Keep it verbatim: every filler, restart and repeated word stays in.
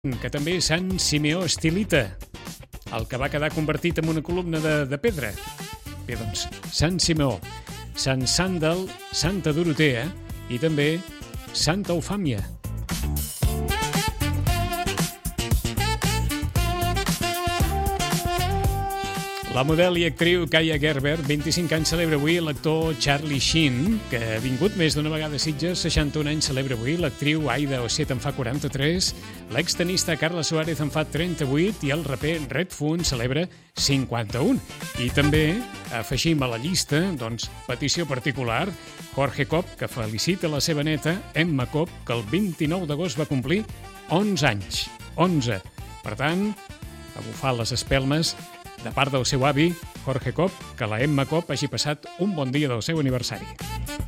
que també és Sant Simeó Estilita, el que va quedar convertit en una columna de, de pedra. Bé, doncs, Sant Simeó, Sant Sàndal, Santa Dorotea i també Santa Eufàmia. La model i actriu Kaia Gerber, vint-i-cinc anys, celebra avui l'actor Charlie Sheen, que ha vingut més d'una vegada a Sitges, seixanta-un anys, celebra avui l'actriu Aida Osset, en fa quaranta-tres, l'extenista Carla Suárez en fa trenta-vuit i el raper Redfoo celebra cinquanta-un. I també afegim a la llista, doncs, petició particular, Jorge Cobb, que felicita la seva neta, Emma Cobb, que el vint-i-nou d'agost va complir onze anys. onze. Per tant, a bufar les espelmes de part del seu avi, Jorge Cobb, que la Emma Cobb hagi passat un bon dia del seu aniversari.